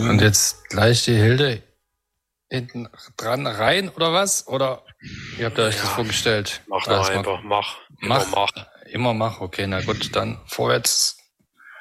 Und jetzt gleich die Hilde hinten dran rein oder was? Oder wie habt ihr euch das vorgestellt? Mach doch einfach, mach. Immer mach. Okay, na gut, dann vorwärts.